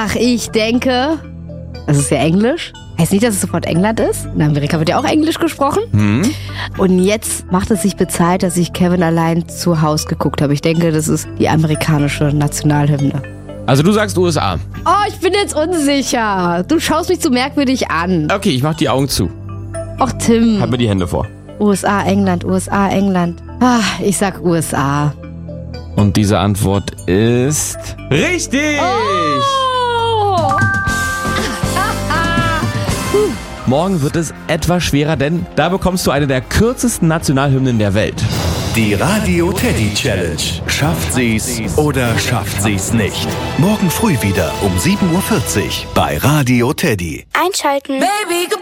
Ach, ich denke, das ist ja Englisch. Heißt nicht, dass es sofort England ist. In Amerika wird ja auch Englisch gesprochen. Und jetzt macht es sich bezahlt, dass ich Kevin allein zu Hause geguckt habe. Ich denke, das ist die amerikanische Nationalhymne. Also du sagst USA. Oh, ich bin jetzt unsicher. Du schaust mich so merkwürdig an. Okay, ich mach die Augen zu. Och, Tim. Halt mir die Hände vor. USA, England, USA, England. Ich sag USA. Und diese Antwort ist... richtig! Oh! Morgen wird es etwas schwerer, denn da bekommst du eine der kürzesten Nationalhymnen der Welt. Die Radio Teddy Challenge. Schafft sie's oder schafft sie's nicht? Morgen früh wieder um 7:40 Uhr bei Radio Teddy. Einschalten. Baby,